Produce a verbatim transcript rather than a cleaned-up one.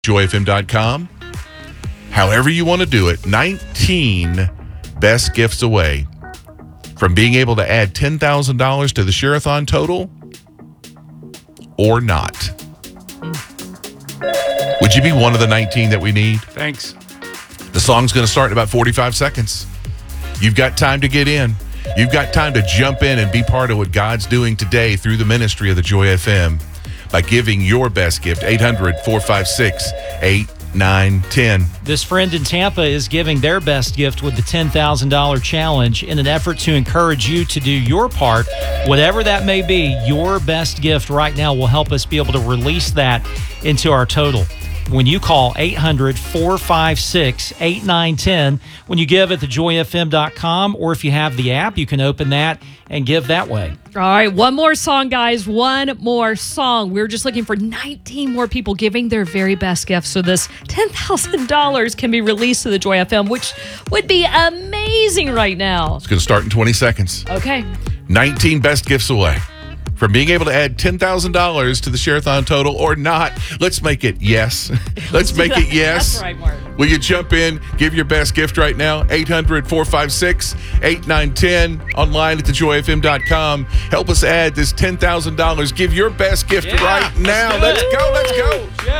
joy f m dot com. However you want to do it, nineteen best gifts away from being able to add ten thousand dollars to the Share-a-thon total or not. Would you be one of the nineteen that we need? Thanks. The song's going to start in about forty-five seconds. You've got time to get in. You've got time to jump in and be part of what God's doing today through the ministry of the Joy F M by giving your best gift, eight hundred, four five six, eight nine one zero. This friend in Tampa is giving their best gift with the ten thousand dollars challenge in an effort to encourage you to do your part. Whatever that may be, your best gift right now will help us be able to release that into our total. When you call eight hundred, four five six, eight nine one zero, when you give at the joy f m dot com, or if you have the app, you can open that and give that way. All right, one more song, guys. One more song. We're just looking for nineteen more people giving their very best gift so this ten thousand dollars can be released to the Joy F M, which would be amazing right now. It's going to start in twenty seconds. Okay. nineteen best gifts away from being able to add ten thousand dollars to the Share-a-thon total or not. Let's make it yes. Let's make it yes. That's right, Mark. Will you jump in, give your best gift right now? eight hundred, four five six, eight nine one zero, online at the joy f m dot com. Help us add this ten thousand dollars. Give your best gift Yeah, right now. let's Let's do go, it. let's go. Yeah.